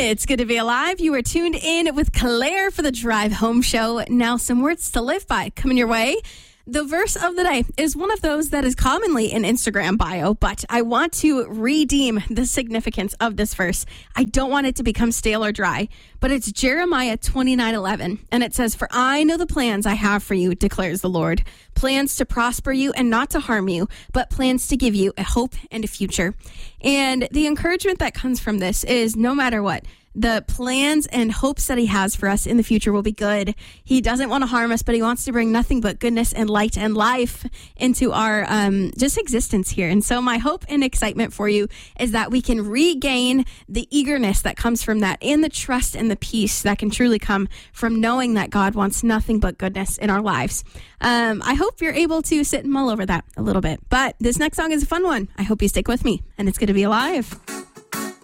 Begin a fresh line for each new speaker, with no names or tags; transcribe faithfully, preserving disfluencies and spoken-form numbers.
It's good to be alive. You are tuned in with Claire for the Drive Home Show. Now, some words to live by coming your way. The verse of the day is one of those that is commonly in Instagram bio, but I want to redeem the significance of this verse. I don't want it to become stale or dry, but it's Jeremiah twenty-nine eleven, and it says, "For I know the plans I have for you, declares the Lord, plans to prosper you and not to harm you, but plans to give you a hope and a future." And the encouragement that comes from this is no matter what, the plans and hopes that he has for us in the future will be good. He doesn't want to harm us, but he wants to bring nothing but goodness and light and life into our um, just existence here. And so my hope and excitement for you is that we can regain the eagerness that comes from that and the trust and the peace that can truly come from knowing that God wants nothing but goodness in our lives. Um, I hope you're able to sit and mull over that a little bit. But this next song is a fun one. I hope you stick with me, and it's going to be alive.